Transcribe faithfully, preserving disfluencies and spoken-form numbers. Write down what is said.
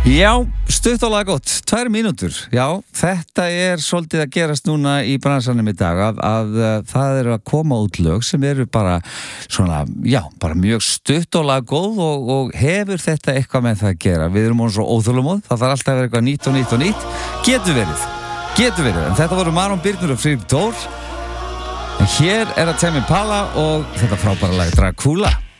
Já, stutt og laggott, tvær mínútur. Já, þetta er svolítið að gerast núna í bransanum í dag að, að, að það eru að koma út lög sem eru bara svona, já, bara mjög stutt og laggóð og, og hefur þetta eitthvað með það að gera. Við erum svona svo óþolumóð, það þarf alltaf að vera eitthvað nýtt og nýtt og nýtt. Getur verið, getur verið, en þetta voru Maron Birnur og Friðrik Dór. En hér er að Tame Impala og þetta frábæra lag Dracula.